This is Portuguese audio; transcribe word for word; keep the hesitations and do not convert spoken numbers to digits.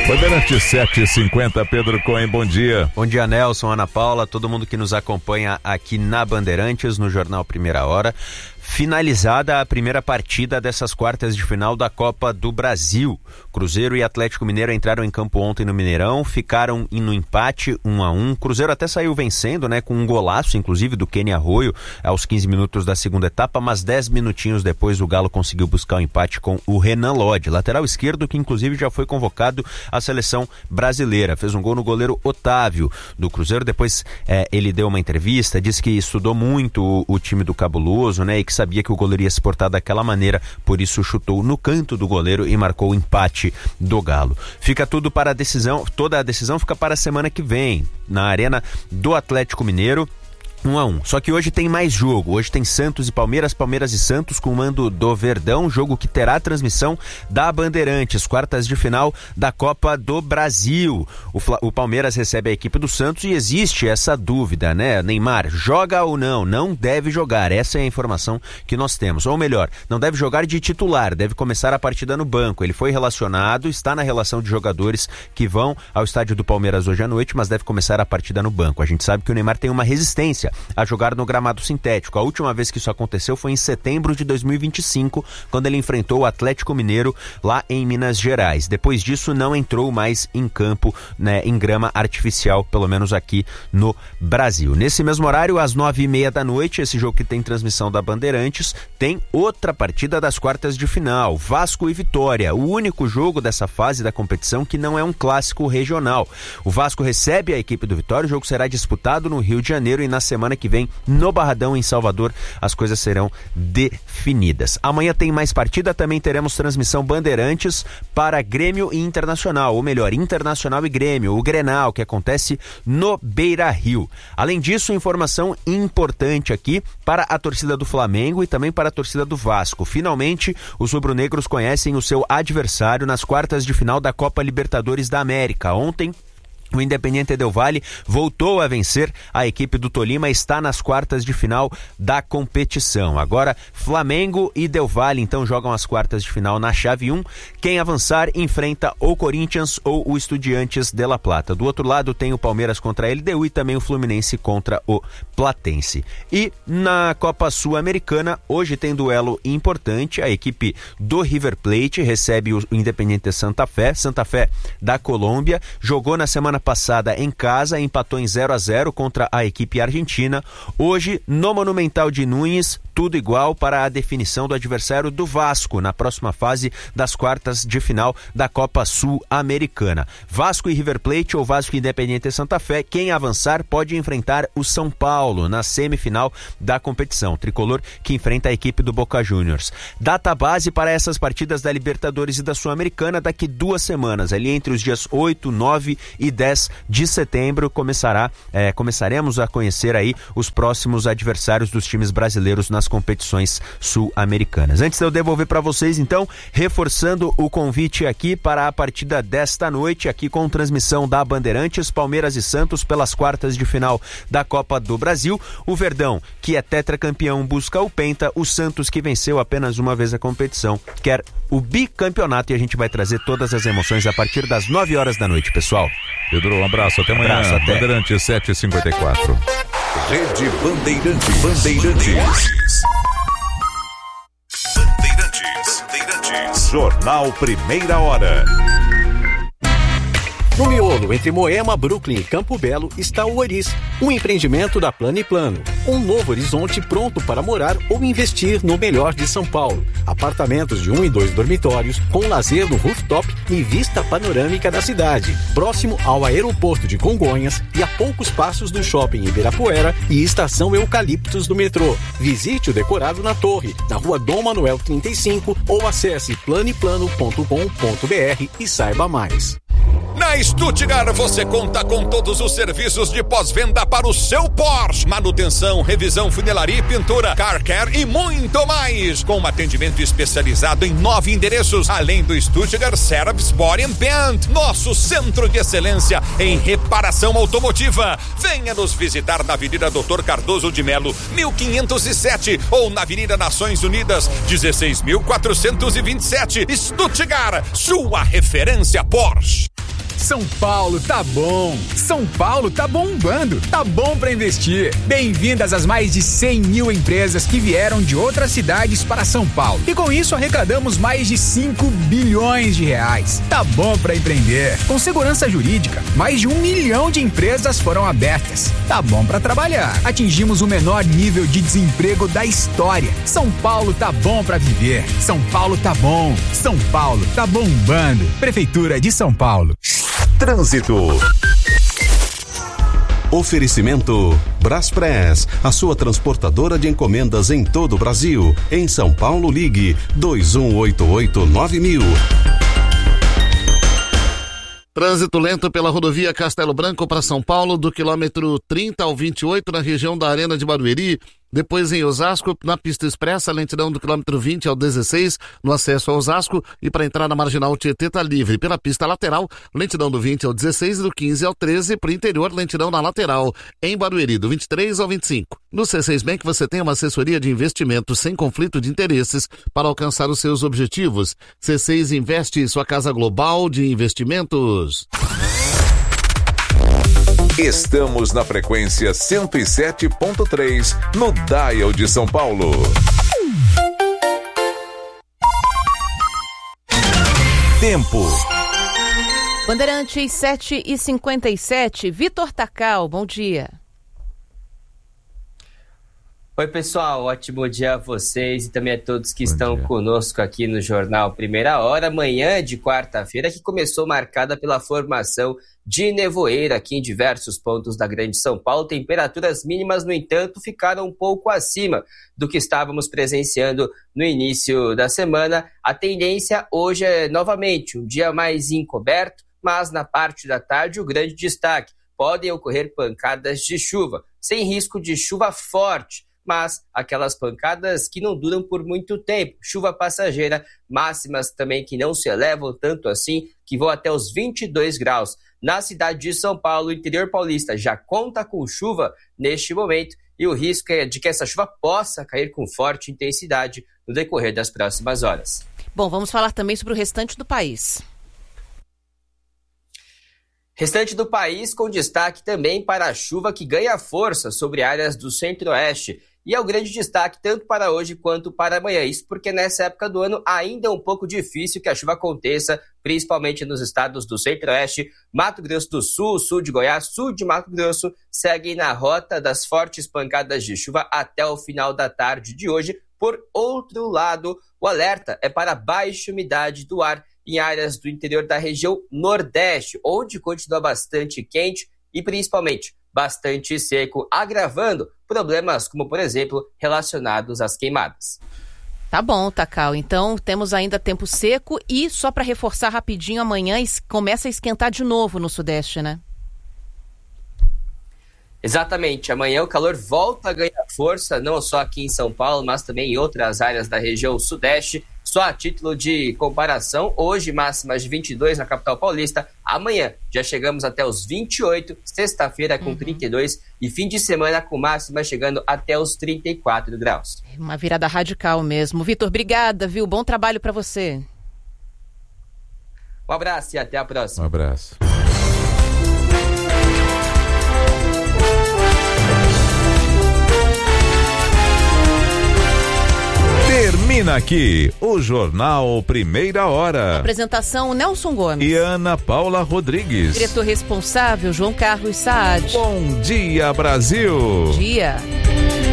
Bandeirante sete e cinquenta, Pedro Cohen, bom dia. Bom dia, Nelson, Ana Paula, todo mundo que nos acompanha aqui na Bandeirantes, no Jornal Primeira Hora. Finalizada a primeira partida dessas quartas de final da Copa do Brasil. Cruzeiro e Atlético Mineiro entraram em campo ontem no Mineirão, ficaram no empate um a um. Cruzeiro até saiu vencendo, né, com um golaço, inclusive, do Kenny Arroio, aos quinze minutos da segunda etapa, mas dez minutinhos depois o Galo conseguiu buscar o empate com o Renan Lodge, lateral esquerdo, que inclusive já foi convocado à seleção brasileira. Fez um gol no goleiro Otávio do Cruzeiro. Depois é, ele deu uma entrevista, disse que estudou muito o, o time do Cabuloso, né, e que sabia que o goleiro ia se portar daquela maneira, por isso chutou no canto do goleiro e marcou o empate do Galo. Fica tudo para a decisão, toda a decisão fica para a semana que vem, na Arena do Atlético Mineiro. um a um. Só que hoje tem mais jogo. Hoje tem Santos e Palmeiras, Palmeiras e Santos com o mando do Verdão, jogo que terá transmissão da Bandeirantes, quartas de final da Copa do Brasil. O, Fla... o Palmeiras recebe a equipe do Santos e existe essa dúvida, né? Neymar joga ou não? Não deve jogar. Essa é a informação que nós temos. Ou melhor, não deve jogar de titular, deve começar a partida no banco. Ele foi relacionado, está na relação de jogadores que vão ao estádio do Palmeiras hoje à noite, mas deve começar a partida no banco. A gente sabe que o Neymar tem uma resistência a jogar no gramado sintético. A última vez que isso aconteceu foi em setembro de dois mil e vinte e cinco, quando ele enfrentou o Atlético Mineiro lá em Minas Gerais. Depois disso não entrou mais em campo, né, em grama artificial, pelo menos aqui no Brasil. Nesse mesmo horário, às nove e meia da noite, esse jogo que tem transmissão da Bandeirantes, tem outra partida das quartas de final, Vasco e Vitória, o único jogo dessa fase da competição que não é um clássico regional. O Vasco recebe a equipe do Vitória, o jogo será disputado no Rio de Janeiro e na semana que vem no Barradão, em Salvador, as coisas serão definidas. Amanhã tem mais partida, também teremos transmissão Bandeirantes para Grêmio e Internacional, ou melhor, Internacional e Grêmio, o Grenal, que acontece no Beira-Rio. Além disso, informação importante aqui para a torcida do Flamengo e também para a torcida do Vasco. Finalmente, os rubro-negros conhecem o seu adversário nas quartas de final da Copa Libertadores da América. Ontem, o Independiente Del Valle voltou a vencer a equipe do Tolima e está nas quartas de final da competição. Agora, Flamengo e Del Valle então jogam as quartas de final na chave um. Quem avançar enfrenta ou Corinthians ou o Estudiantes de La Plata. Do outro lado tem o Palmeiras contra a L D U e também o Fluminense contra o Platense. E na Copa Sul-Americana, hoje tem duelo importante. A equipe do River Plate recebe o Independiente Santa Fé. Santa Fé da Colômbia jogou na semana passada em casa, empatou em zero a zero contra a equipe argentina. Hoje, no Monumental de Núñez, tudo igual para a definição do adversário do Vasco na próxima fase das quartas de final da Copa Sul-Americana. Vasco e River Plate ou Vasco e Independiente Santa Fé, quem avançar pode enfrentar o São Paulo na semifinal da competição. Tricolor que enfrenta a equipe do Boca Juniors. Data base para essas partidas da Libertadores e da Sul-Americana daqui duas semanas, ali entre os dias oito, nove e dez de setembro, começará, é, começaremos a conhecer aí os próximos adversários dos times brasileiros nas competições sul-americanas. Antes de eu devolver para vocês, então, reforçando o convite aqui para a partida desta noite, aqui com transmissão da Bandeirantes, Palmeiras e Santos pelas quartas de final da Copa do Brasil. O Verdão, que é tetracampeão, busca o Penta. O Santos, que venceu apenas uma vez a competição, quer o bicampeonato, e a gente vai trazer todas as emoções a partir das nove horas da noite, pessoal. Pedro, um abraço, até amanhã. Abraço, até. Bandeirantes sete e cinquenta e quatro. Rede Bandeirantes. Bandeirantes. Bandeirantes. Bandeirantes. Jornal Primeira Hora. No miolo, entre Moema, Brooklyn e Campo Belo, está o Oris, um empreendimento da Plano e Plano. Um novo horizonte pronto para morar ou investir no melhor de São Paulo. Apartamentos de um e dois dormitórios, com lazer no rooftop e vista panorâmica da cidade. Próximo ao aeroporto de Congonhas e a poucos passos do shopping Ibirapuera e estação Eucaliptos do metrô. Visite o decorado na torre, na rua Dom Manuel trinta e cinco ou acesse planiplano ponto com ponto br e saiba mais. Na Stuttgart você conta com todos os serviços de pós-venda para o seu Porsche. Manutenção, revisão, funilaria e pintura, car care e muito mais. Com um atendimento especializado em nove endereços, além do Stuttgart Service Body and Paint, nosso centro de excelência em reparação automotiva. Venha nos visitar na Avenida Doutor Cardoso de Melo, mil quinhentos e sete, ou na Avenida Nações Unidas, dezesseis mil quatrocentos e vinte e sete. Stuttgart, sua referência Porsche. São Paulo tá bom. São Paulo tá bombando. Tá bom pra investir. Bem-vindas às mais de cem mil empresas que vieram de outras cidades para São Paulo. E com isso arrecadamos mais de cinco bilhões de reais. Tá bom pra empreender. Com segurança jurídica, mais de um milhão de empresas foram abertas. Tá bom pra trabalhar. Atingimos o menor nível de desemprego da história. São Paulo tá bom pra viver. São Paulo tá bom. São Paulo tá bombando. Prefeitura de São Paulo. Trânsito. Oferecimento Braspress, a sua transportadora de encomendas em todo o Brasil. Em São Paulo, ligue dois um oito oito nove mil. Trânsito lento pela rodovia Castelo Branco para São Paulo, do quilômetro trinta ao vinte e oito, na região da Arena de Barueri. Depois em Osasco, na pista expressa, lentidão do quilômetro vinte ao dezesseis, no acesso a Osasco, e para entrar na marginal Tietê tá livre. Pela pista lateral, lentidão do vinte ao dezesseis e do quinze ao treze, para o interior, lentidão na lateral, em Barueri, do vinte e três ao vinte e cinco. No C seis Bank você tem uma assessoria de investimentos sem conflito de interesses para alcançar os seus objetivos. C seis Investe, sua casa global de investimentos. Estamos na frequência cento e sete ponto três, no Dial de São Paulo. Tempo. Bandeirantes sete e cinquenta e sete, Vitor Tacal, bom dia. Oi, pessoal, ótimo dia a vocês e também a todos que Bom estão dia. conosco aqui no Jornal Primeira Hora. Manhã de quarta-feira que começou marcada pela formação de nevoeiro aqui em diversos pontos da Grande São Paulo. Temperaturas mínimas, no entanto, ficaram um pouco acima do que estávamos presenciando no início da semana. A tendência hoje é novamente um dia mais encoberto, mas na parte da tarde o grande destaque. Podem ocorrer pancadas de chuva, sem risco de chuva forte, mas aquelas pancadas que não duram por muito tempo. Chuva passageira, máximas também que não se elevam tanto assim, que vão até os vinte e dois graus. Na cidade de São Paulo, o interior paulista já conta com chuva neste momento e o risco é de que essa chuva possa cair com forte intensidade no decorrer das próximas horas. Bom, vamos falar também sobre o restante do país. Restante do país com destaque também para a chuva que ganha força sobre áreas do centro-oeste. E é o grande destaque tanto para hoje quanto para amanhã. Isso porque nessa época do ano ainda é um pouco difícil que a chuva aconteça, principalmente nos estados do centro-oeste, Mato Grosso do Sul, sul de Goiás, sul de Mato Grosso, seguem na rota das fortes pancadas de chuva até o final da tarde de hoje. Por outro lado, o alerta é para baixa umidade do ar em áreas do interior da região nordeste, onde continua bastante quente e principalmente bastante seco, agravando problemas como, por exemplo, relacionados às queimadas. Tá bom, Tacal. Então temos ainda tempo seco e, só para reforçar rapidinho, amanhã começa a esquentar de novo no sudeste, né? Exatamente. Amanhã o calor volta a ganhar força, não só aqui em São Paulo, mas também em outras áreas da região sudeste. Só a título de comparação, hoje máximas de vinte e dois na capital paulista, amanhã já chegamos até os vinte e oito, sexta-feira com uhum. trinta e dois e fim de semana com máximas chegando até os trinta e quatro graus. Uma virada radical mesmo. Vitor, obrigada, viu? Bom trabalho para você. Um abraço e até a próxima. Um abraço. Termina aqui o Jornal Primeira Hora. Apresentação Nelson Gomes e Ana Paula Rodrigues. Diretor responsável João Carlos Saad. Bom dia, Brasil. Bom dia.